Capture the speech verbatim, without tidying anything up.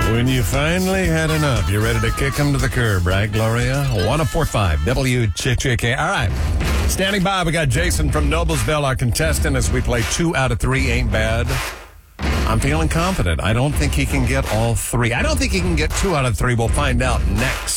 When you finally had enough, you're ready to kick him to the curb, right, Gloria? one oh four point five W J J K. All right. Standing by, we got Jason from Noblesville, our contestant, as we play two out of three ain't bad. I'm feeling confident. I don't think he can get all three. I don't think he can get two out of three. We'll find out next.